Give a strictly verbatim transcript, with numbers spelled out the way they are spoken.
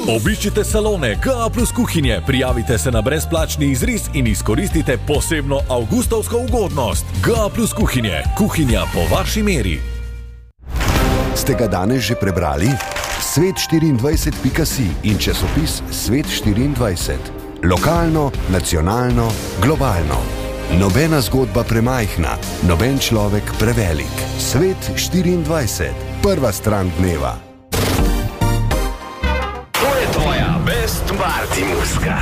Obiščite salone G A plus kuhinje, prijavite se na brezplačni izris in izkoristite posebno avgustovsko ugodnost. G A plus kuhinje, kuhinja po vaši meri. Ste ga danes že prebrali? svet štiriindvajset pika si in časopis Svet štiriindvajset. Lokalno, nacionalno, globalno. Nobena zgodba premajhna, noben človek prevelik. Svet štiriindvajset. Prva stran dneva. To je tvoja Best Party muzika.